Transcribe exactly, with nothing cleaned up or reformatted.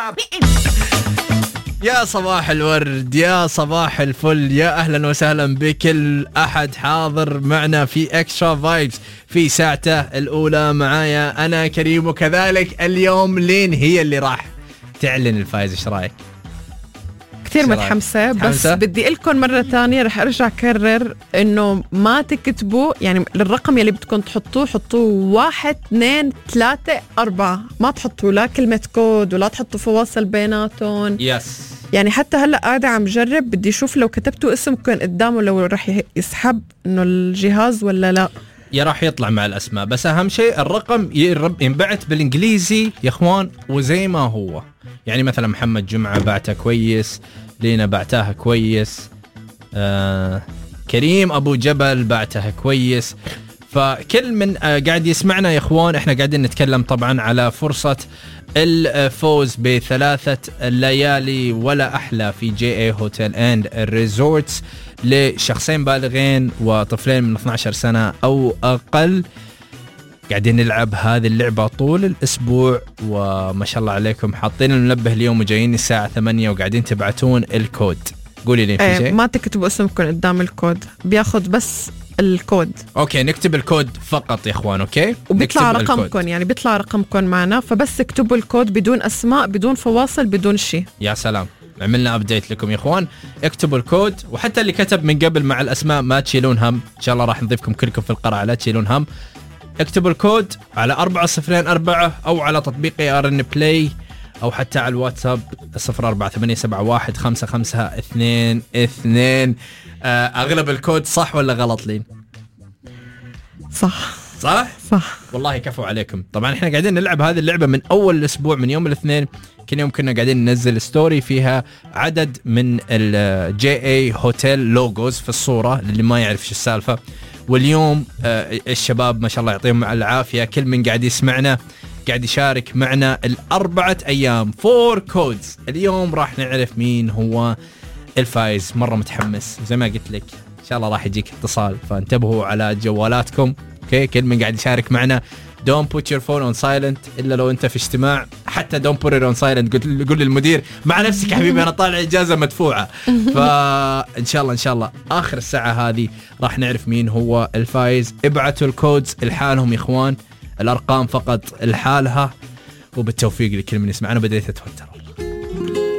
يا صباح الورد، يا صباح الفل، يا أهلا وسهلا بكل أحد حاضر معنا في إكسترا فايبس في ساعته الأولى. معايا أنا كريم، وكذلك اليوم لين هي اللي راح تعلن الفائز. إيش رأيك؟ كثير متحمسة، بس بدي لكم مرة تانية رح أرجع كرر إنه ما تكتبوا يعني الرقم يلي بدكم تحطوه حطوه واحد اثنين ثلاثة أربعة، ما تحطوا لا كلمة كود ولا تحطوا فواصل بيناتهم. يس يعني حتى هلأ قاعدة عم جرب، بدي أشوف لو كتبتوا اسمكم قدامه لو رح يسحب إنه الجهاز ولا لا. يا راح يطلع مع الأسماء، بس أهم شيء الرقم ينبعت بالإنجليزي يا إخوان، وزي ما هو. يعني مثلا محمد جمعة بعته كويس، لينا بعتها كويس، آه كريم أبو جبل بعتها كويس. فكل من آه قاعد يسمعنا يا إخوان، إحنا قاعدين نتكلم طبعا على فرصة الفوز بثلاثة ليالي ولا أحلى في جي اي هوتيل اند ريزورتس لشخصين بالغين وطفلين من اثنتي عشرة سنة أو أقل. قاعدين نلعب هذه اللعبة طول الأسبوع، وما شاء الله عليكم حاطين المنبه اليوم وجايين الساعة ثمانية وقاعدين تبعتون الكود. قولي لي في شيء؟ ما تكتبوا اسمكم قدام الكود، بياخد بس الكود. اوكي نكتب الكود فقط يا اخوان. اوكي وبيطلع رقمكم، يعني بيطلع رقمكم معنا، فبس اكتبوا الكود بدون اسماء بدون فواصل بدون شيء. يا سلام، عملنا ابديت لكم يا اخوان. اكتبوا الكود، وحتى اللي كتب من قبل مع الاسماء ما تشيلون هم، ان شاء الله راح نضيفكم كلكم في القرعة، لا تشيلون هم. اكتبوا الكود على أربعة صفرين أربعة أو على تطبيق آر إن بلاي، أو حتى على الواتساب صفر أربعة ثمانية سبعة واحد خمسة خمسة اثنين اثنين. آه أغلب الكود صح ولا غلط لين؟ صح صح؟ صح والله كفو عليكم. طبعا احنا قاعدين نلعب هذه اللعبة من أول الأسبوع، من يوم الاثنين. كل يوم كنا قاعدين ننزل ستوري فيها عدد من الجي اي هوتيل لوجوز في الصورة اللي ما يعرف شو السالفة. واليوم آه الشباب ما شاء الله يعطيهم العافية، كل من قاعد يسمعنا قاعد يشارك معنا الأربعة أيام فور كودز. اليوم راح نعرف مين هو الفائز. مرة متحمس، زي ما قلت لك إن شاء الله راح يجيك اتصال، فانتبهوا على جوالاتكم. اوكي كل من قاعد يشارك معنا don't put your phone on silent إلا لو أنت في اجتماع، حتى don't put it on silent. قل قل للمدير مع نفسك يا حبيبي أنا طالع إجازة مدفوعة. فإن شاء الله إن شاء الله آخر الساعة هذه راح نعرف مين هو الفائز. ابعتوا الكودز الحالهم يا إخوان، الأرقام فقط الحالها، وبالتوفيق لكل من يسمعنا. بديت أتوتر.